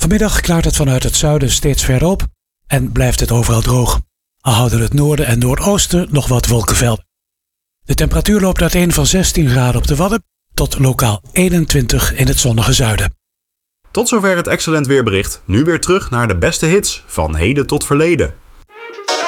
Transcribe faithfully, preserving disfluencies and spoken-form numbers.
Vanmiddag klaart het vanuit het zuiden steeds verder op en blijft het overal droog. Al houden het noorden en noordoosten nog wat wolkenvelden. De temperatuur loopt uiteen van zestien graden op de Wadden tot lokaal eenentwintig in het zonnige zuiden. Tot zover het Excellent Weerbericht. Nu weer terug naar de beste hits van heden tot verleden.